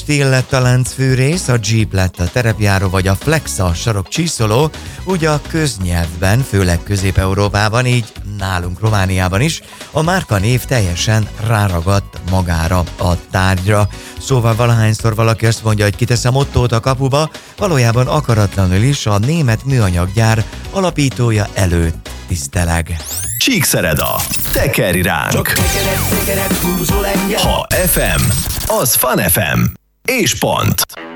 Steel lett a láncfűrész, a Jeep lett a terepjáró, vagy a Flex a sarokcsíszoló, úgy a köznyelvben, főleg Közép-Európában, így nálunk Romániában is, a márkanév teljesen ráragadt magára a tárgyra. Szóval valahányszor valaki azt mondja, hogy kitesz a mottót a kapuba, valójában akaratlanul is a német műanyaggyár alapítója előtt tiszteleg. Csíkszereda, tekerj ránk! Ha FM, az Fun FM. És pont.